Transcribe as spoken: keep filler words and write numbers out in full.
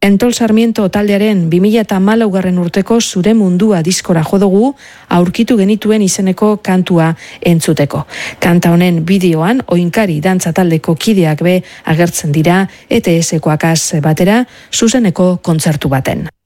Entol Sarmiento taldearen bi mila hamalaugarren urteko Zure Mundua diskora jo dugu aurkitu genituen izeneko kantua entzuteko. Kanta honen bideoan Oinkari dantza taldeko kideak be agertzen dira E T S-koakaz batera zuzeneko kontzertu baten.